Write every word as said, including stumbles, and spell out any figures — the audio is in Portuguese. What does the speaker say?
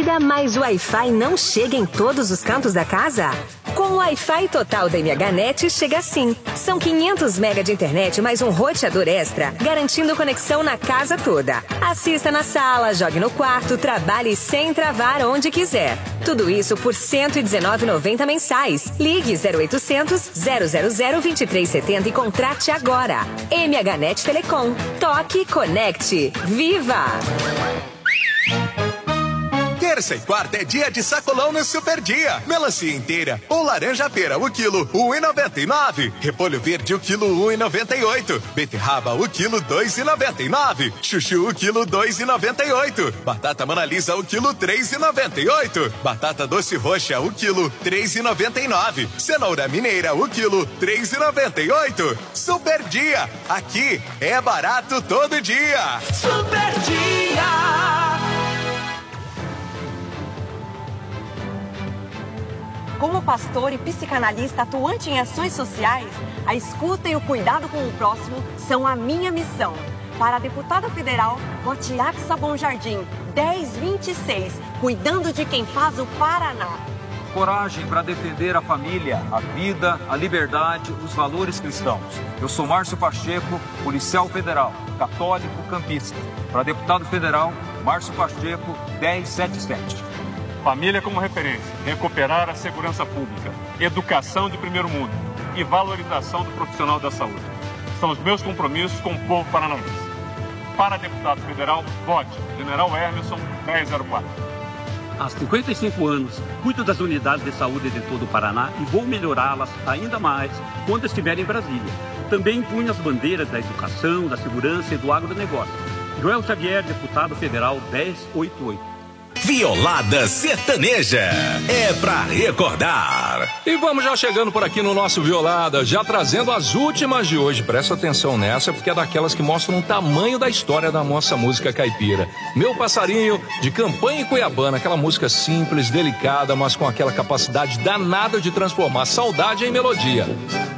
rápida, mas o Wi-Fi não chega em todos os cantos da casa? Com o Wi-Fi total da M H Net chega assim. São quinhentos megas de internet mais um roteador extra, garantindo conexão na casa toda. Assista na sala, jogue no quarto, trabalhe sem travar onde quiser. Tudo isso por cento e dezenove reais e noventa centavos mensais. Ligue zero oitocentos, zero zero zero, vinte e três setenta e contrate agora. M H Net Telecom. Toque, conecte. Viva! Terça e quarta é dia de sacolão no Super Dia. Melancia inteira ou laranja pera o quilo um real e noventa e nove centavos. Repolho verde o quilo um real e noventa e oito centavos. Beterraba o quilo dois reais e noventa e nove centavos. Chuchu o quilo dois reais e noventa e oito centavos. Batata Monalisa o quilo três reais e noventa e oito centavos. Batata doce roxa o quilo três reais e noventa e nove centavos. Cenoura mineira o quilo três reais e noventa e oito centavos. Super Dia. Aqui é barato todo dia. Super Dia. Como pastor e psicanalista atuante em ações sociais, a escuta e o cuidado com o próximo são a minha missão. Para a deputada federal, Rotiac Sabom Jardim, dez vinte e seis, cuidando de quem faz o Paraná. Coragem para defender a família, a vida, a liberdade, os valores cristãos. Eu sou Márcio Pacheco, policial federal, católico campista. Para deputado federal, Márcio Pacheco, dez setenta e sete. Família como referência, recuperar a segurança pública, educação de primeiro mundo e valorização do profissional da saúde. São os meus compromissos com o povo paranaense. Para deputado federal, vote General Emerson dez zero quatro. Há cinquenta e cinco anos, cuido das unidades de saúde de todo o Paraná e vou melhorá-las ainda mais quando estiver em Brasília. Também impunho as bandeiras da educação, da segurança e do agronegócio. Joel Xavier, deputado federal dez oitenta e oito. Violada Sertaneja é pra recordar. E vamos já chegando por aqui no nosso Violada, já trazendo as últimas de hoje. Presta atenção nessa, porque é daquelas que mostram o tamanho da história da nossa música caipira. Meu Passarinho, de Campanha e Cuiabana, aquela música simples, delicada, mas com aquela capacidade danada de transformar saudade em melodia.